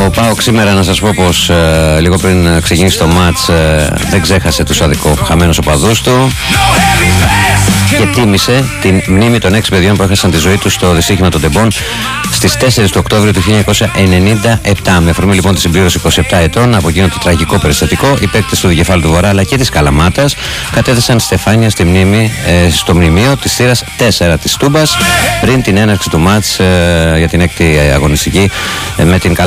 Ο ΠΑΟΚ σήμερα, να σας πω πως λίγο πριν ξεκινήσει το μάτς, δεν ξέχασε τους αδικοχαμένους οπαδούς του και τίμησε την μνήμη των 6 παιδιών που έχασαν τη ζωή τους στο δυστύχημα των Τεμπών στις 4 του Οκτώβριου του 1997. Με αφορμή λοιπόν τη συμπλήρωση 27 ετών από εκείνο το τραγικό περιστατικό, οι παίκτες του Δικεφάλου του Βορρά αλλά και της Καλαμάτας κατέθεσαν στεφάνια στο μνημείο της θύρας 4 της Τούμπας πριν την έναρξη του μάτς για την 6η αγωνιστική με την